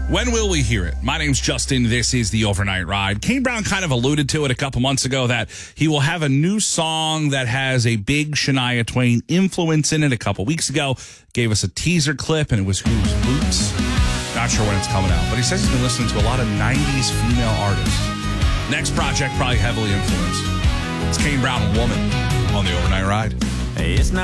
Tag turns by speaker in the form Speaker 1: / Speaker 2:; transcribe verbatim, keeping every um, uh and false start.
Speaker 1: When will we hear it? My name's Justin. This is the Overnight Ride. Kane Brown kind of alluded to it a couple months ago that he will have a new song that has a big Shania Twain influence in it. A couple weeks ago, gave us a teaser clip, and it was Who's Boots. Not sure when it's coming out, but he says he's been listening to a lot of nineties female artists. Next project, probably heavily influenced. It's Kane Brown, Woman, on the Overnight Ride.
Speaker 2: Hey, it's not